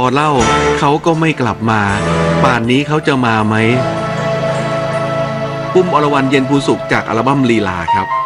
เล่าเขาก็ไม่กลับมาป่านนี้เขาจะมาไหมปุ้มอรวรรณเย็นภูสุขจากอัลบั้มลีลาครับ